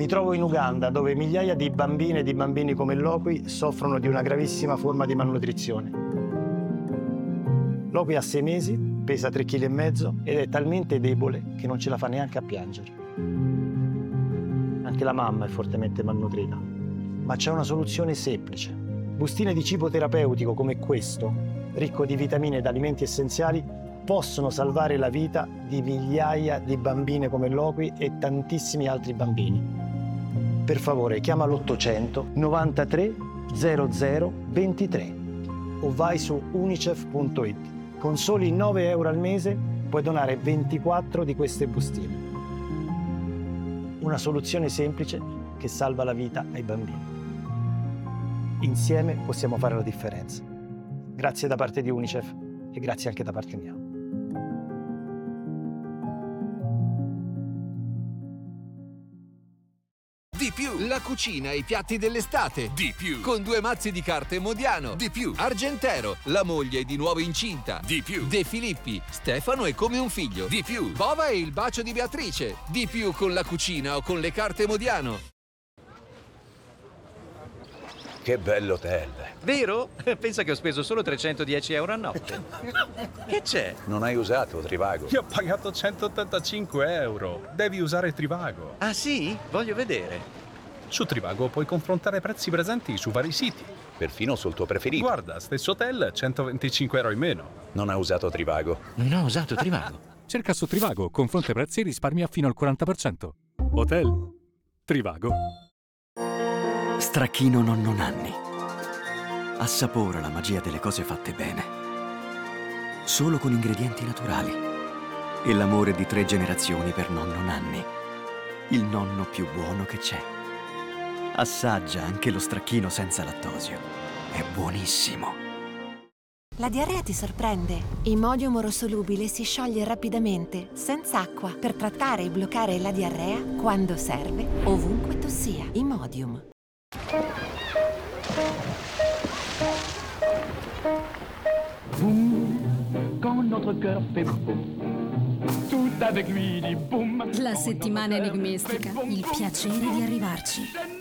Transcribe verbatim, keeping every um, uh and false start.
Mi trovo in Uganda, dove migliaia di bambine e di bambini come Loqui soffrono di una gravissima forma di malnutrizione. Loqui ha sei mesi, pesa tre virgola cinque chili ed è talmente debole che non ce la fa neanche a piangere. Anche la mamma è fortemente malnutrita. Ma c'è una soluzione semplice. Bustine di cibo terapeutico come questo, ricco di vitamine ed alimenti essenziali, possono salvare la vita di migliaia di bambine come Loqui e tantissimi altri bambini. Per favore, chiama l'ottocento novantatré zero zero ventitré o vai su unicef punto it. Con soli nove euro al mese puoi donare ventiquattro di queste bustine. Una soluzione semplice che salva la vita ai bambini. Insieme possiamo fare la differenza. Grazie da parte di Unicef e grazie anche da parte mia. Di più, la cucina e i piatti dell'estate. Di più, con due mazzi di carte Modiano. Di più, Argentero, la moglie è di nuovo incinta. Di più, De Filippi, Stefano è come un figlio. Di più, Bova e il bacio di Beatrice. Di più con la cucina o con le carte Modiano. Che bell'hotel. Vero? Pensa che ho speso solo trecentodieci euro a notte. Che c'è? Non hai usato Trivago? Io ho pagato centottantacinque euro. Devi usare Trivago. Ah sì? Voglio vedere. Su Trivago puoi confrontare prezzi presenti su vari siti. Perfino sul tuo preferito. Guarda, stesso hotel, centoventicinque euro in meno. Non ha usato Trivago. Non ho usato Trivago. Cerca su Trivago, confronta prezzi e risparmia fino al quaranta per cento. Hotel Trivago. Stracchino Nonno Nanni. Assapora la magia delle cose fatte bene. Solo con ingredienti naturali. E l'amore di tre generazioni per Nonno Nanni. Il nonno più buono che c'è. Assaggia anche lo stracchino senza lattosio. È buonissimo. La diarrea ti sorprende. Imodium orosolubile si scioglie rapidamente, senza acqua, per trattare e bloccare la diarrea quando serve, ovunque tu sia. Imodium. Boum, quand notre cœur fait boum, tout avec lui dit boum. La settimana enigmistica, il piacere di arrivarci.